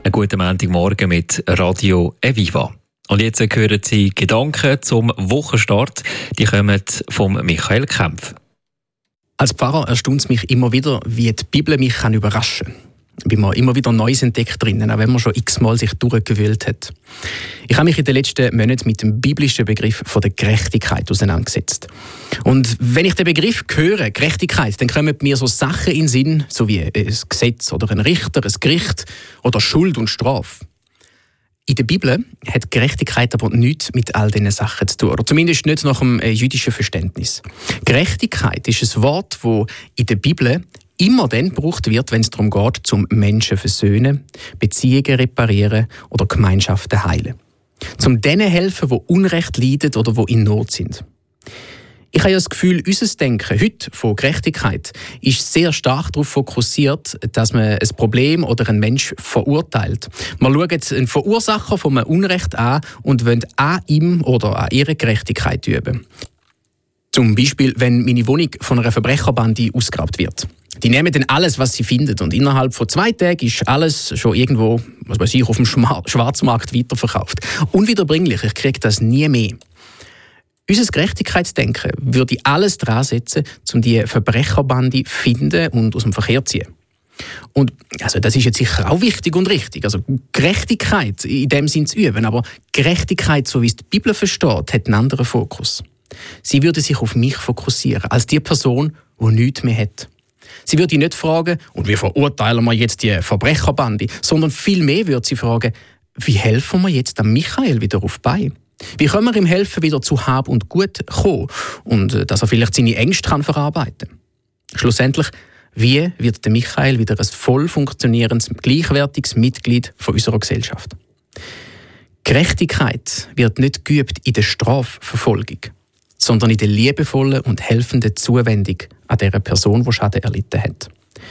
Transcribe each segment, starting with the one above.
Einen guten Montagmorgen mit Radio Eviva. Und jetzt hören Sie Gedanken zum Wochenstart. Die kommen von Michael Kempf. Als Pfarrer erstaunt es mich immer wieder, wie die Bibel mich überraschen kann. Wie man immer wieder Neues entdeckt drinnen, auch wenn man schon x-mal sich durchgewühlt hat. Ich habe mich in den letzten Monaten mit dem biblischen Begriff von der Gerechtigkeit auseinandergesetzt. Und wenn ich den Begriff höre, Gerechtigkeit, dann kommen mir so Sachen in den Sinn, so wie ein Gesetz oder ein Richter, ein Gericht oder Schuld und Strafe. In der Bibel hat Gerechtigkeit aber nichts mit all diesen Sachen zu tun, oder zumindest nicht nach dem jüdischen Verständnis. Gerechtigkeit ist ein Wort, das in der Bibel immer dann gebraucht wird, wenn es darum geht, zum Menschen versöhnen, Beziehungen reparieren oder Gemeinschaften heilen. Zum denen helfen, die Unrecht leiden oder die in Not sind. Ich habe ja das Gefühl, unser Denken heute von Gerechtigkeit ist sehr stark darauf fokussiert, dass man ein Problem oder einen Menschen verurteilt. Man schaut einen Verursacher von einem Unrecht an und will an ihm oder an ihrer Gerechtigkeit üben. Zum Beispiel, wenn meine Wohnung von einer Verbrecherbande ausgeraubt wird. Die nehmen dann alles, was sie finden, und innerhalb von 2 Tagen ist alles schon irgendwo, was weiß ich, auf dem Schwarzmarkt weiterverkauft. Unwiederbringlich, ich kriege das nie mehr. Unser Gerechtigkeitsdenken würde alles dran setzen, um die Verbrecherbande zu finden und aus dem Verkehr zu ziehen. Und also das ist jetzt sicher auch wichtig und richtig. Also Gerechtigkeit in dem Sinn zu üben, aber Gerechtigkeit, so wie es die Bibel versteht, hat einen anderen Fokus. Sie würde sich auf mich fokussieren, als die Person, die nichts mehr hat. Sie würde nicht fragen, und wie verurteilen wir jetzt die Verbrecherbande, sondern vielmehr würde sie fragen, wie helfen wir jetzt dem Michael wieder auf die Beine? Wie können wir ihm helfen, wieder zu Hab und Gut kommen und dass er vielleicht seine Ängste verarbeiten kann? Schlussendlich, wie wird der Michael wieder ein voll funktionierendes, gleichwertiges Mitglied von unserer Gesellschaft? Gerechtigkeit wird nicht geübt in der Strafverfolgung, sondern in der liebevollen und helfenden Zuwendung an dieser Person, die Schaden erlitten hat.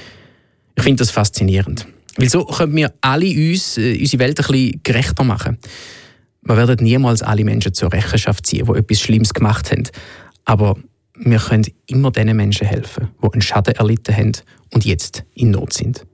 Ich finde das faszinierend. Weil so können wir alle unsere Welt ein bisschen gerechter machen. Wir werden niemals alle Menschen zur Rechenschaft ziehen, die etwas Schlimmes gemacht haben. Aber wir können immer den Menschen helfen, die einen Schaden erlitten haben und jetzt in Not sind.